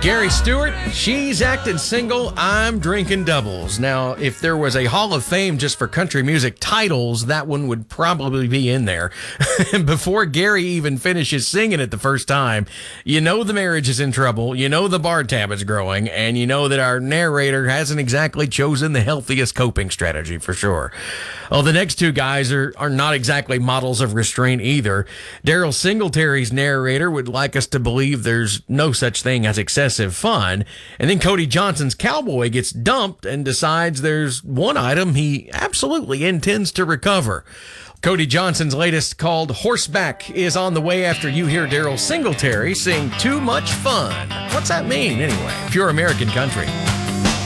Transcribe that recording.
Gary Stewart, she's acting single, I'm drinking doubles. Now, if there was a Hall of Fame just for country music titles, that one would probably be in there. Before Gary even finishes singing it the first time, you know the marriage is in trouble, you know the bar tab is growing, and you know that our narrator hasn't exactly chosen the healthiest coping strategy for sure. Well, the next two guys are not exactly models of restraint either. Daryl Singletary's narrator would like us to believe there's no such thing as excessive fun. And then Cody Johnson's cowboy gets dumped and decides there's one item he absolutely intends to recover. Cody Johnson's latest, called Horseback, is on the way after you hear Daryl Singletary sing Too Much Fun. What's that mean, anyway? Pure American country.